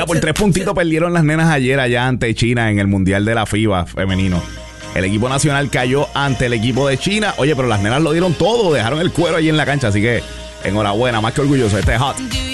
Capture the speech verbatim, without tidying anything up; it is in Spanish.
Por tres puntitos perdieron las nenas ayer allá ante China en el Mundial de la FIBA femenino. El equipo nacional cayó ante el equipo de China. Oye, pero las nenas lo dieron todo, dejaron el cuero allí en la cancha, así que enhorabuena, más que orgulloso. Este es Hot.